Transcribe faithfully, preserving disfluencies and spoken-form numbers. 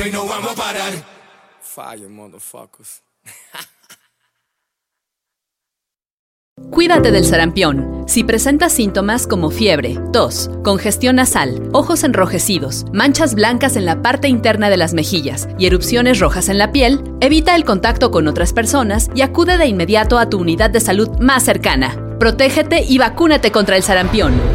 Y no vamos a parar. Fire, motherfuckers. Cuídate del sarampión. Si presentas síntomas como fiebre, tos, congestión nasal, ojos enrojecidos, manchas blancas en la parte interna de las mejillas y erupciones rojas en la piel, evita el contacto con otras personas y acude de inmediato a tu unidad de salud más cercana. Protégete y vacúnate contra el sarampión.